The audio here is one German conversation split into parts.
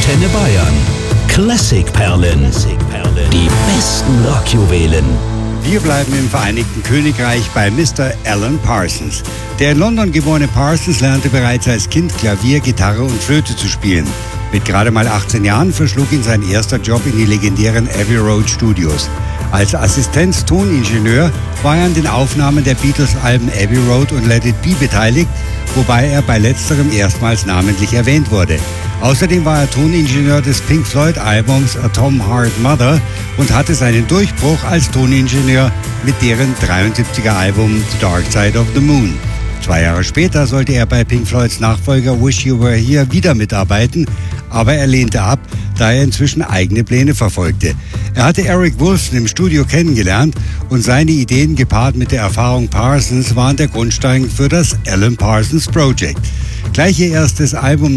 Antenne Bayern. Classic-Perlen. Die besten Rockjuwelen. Wir bleiben im Vereinigten Königreich bei Mr. Alan Parsons. Der in London geborene Parsons lernte bereits als Kind Klavier, Gitarre und Flöte zu spielen. Mit gerade mal 18 Jahren verschlug ihn sein erster Job in die legendären Abbey Road Studios. Als Assistenz-Toningenieur war er an den Aufnahmen der Beatles-Alben Abbey Road und Let It Be beteiligt, wobei er bei letzterem erstmals namentlich erwähnt wurde. Außerdem war er Toningenieur des Pink Floyd-Albums A Tom Heart Mother und hatte seinen Durchbruch als Toningenieur mit deren 73er-Album The Dark Side of the Moon. 2 Jahre später sollte er bei Pink Floyds Nachfolger Wish You Were Here wieder mitarbeiten, aber er lehnte ab, da er inzwischen eigene Pläne verfolgte. Er hatte Eric Woolfson im Studio kennengelernt und seine Ideen gepaart mit der Erfahrung Parsons waren der Grundstein für das Alan Parsons Project. Gleich ihr erstes Album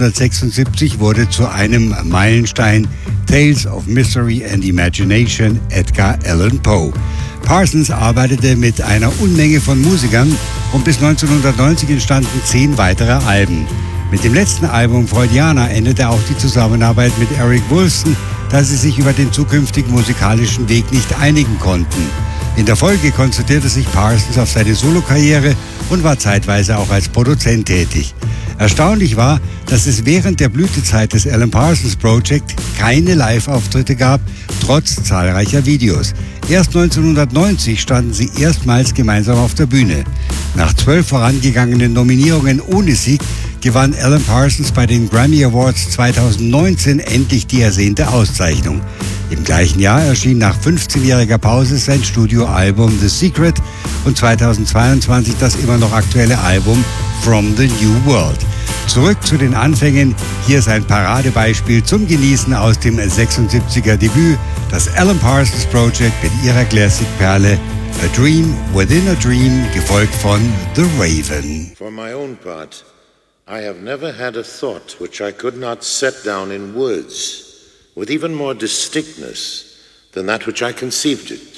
1976 wurde zu einem Meilenstein, Tales of Mystery and Imagination, Edgar Allan Poe. Parsons arbeitete mit einer Unmenge von Musikern und bis 1990 entstanden 10 weitere Alben. Mit dem letzten Album Freudiana endete auch die Zusammenarbeit mit Eric Woolfson, da sie sich über den zukünftigen musikalischen Weg nicht einigen konnten. In der Folge konzentrierte sich Parsons auf seine Solokarriere und war zeitweise auch als Produzent tätig. Erstaunlich war, dass es während der Blütezeit des Alan Parsons Project keine Live-Auftritte gab, trotz zahlreicher Videos. Erst 1990 standen sie erstmals gemeinsam auf der Bühne. Nach 12 vorangegangenen Nominierungen ohne Sieg gewann Alan Parsons bei den Grammy Awards 2019 endlich die ersehnte Auszeichnung. Im gleichen Jahr erschien nach 15-jähriger Pause sein Studioalbum The Secret und 2022 das immer noch aktuelle Album From the New World. Zurück zu den Anfängen, hier ist ein Paradebeispiel zum Genießen aus dem 76er Debüt, das Alan Parsons Project mit ihrer Classic-Perle A Dream Within a Dream, gefolgt von The Raven. For my own part, I have never had a thought which I could not set down in words with even more distinctness than that which I conceived it.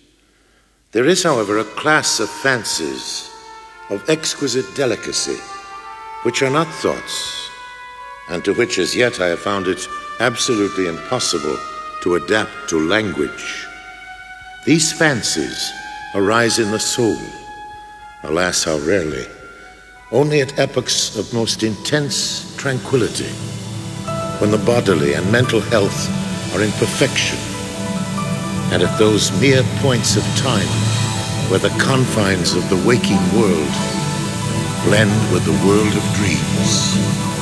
There is, however, a class of fancies of exquisite delicacy which are not thoughts, and to which as yet I have found it absolutely impossible to adapt to language. These fancies arise in the soul, alas how rarely, only at epochs of most intense tranquility, when the bodily and mental health are in perfection, and at those mere points of time where the confines of the waking world blend with the world of dreams.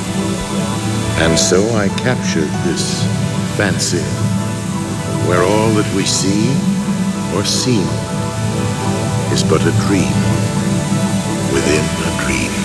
And so I captured this fancy, where all that we see or seem is but a dream within a dream.